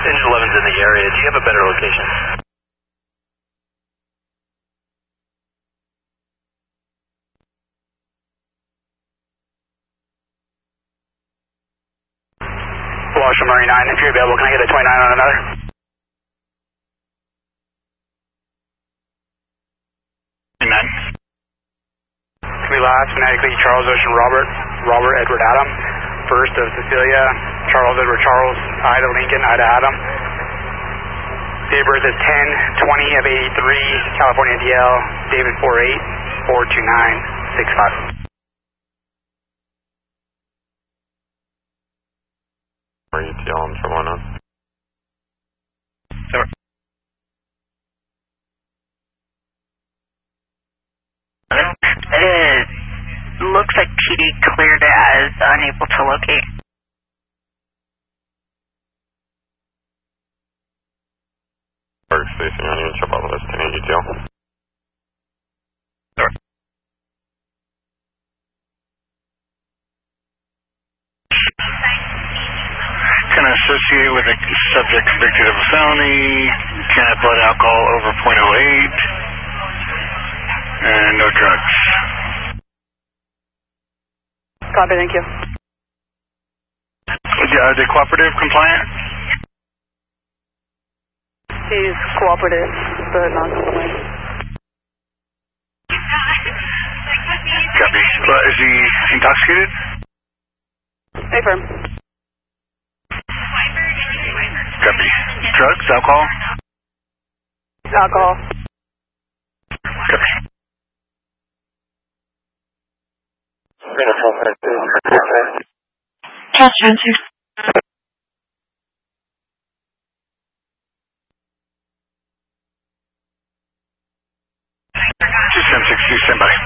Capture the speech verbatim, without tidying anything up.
Engine eleven's in the area. Do you have a better location? Washington Marine nine, if you're available, can I get a twenty-nine on another? nine. Can we last phonetically Charles Ocean Robert, Robert Edward Adam, first of Cecilia, Charles Edward Charles, Ida Lincoln, Ida Adam. Date of birth is ten twenty of eighty-three, California D L, David four eight, four two nine, six five. Are you T L on for one on? Sorry. It looks like P D cleared it as unable to locate. Park Station, on you, Chop Alpha, ten eighty T L. Sorry. Can I associate with a subject convicted of a felony? Can I blood alcohol over point oh eight? And no drugs. Copy, thank you. Are they cooperative, compliant? He's cooperative, but non-compliant. Copy. Well, is he intoxicated? Affirm. Copy. Drugs, alcohol? Alcohol. Copy. Task transfer. Two seven six two, stand by.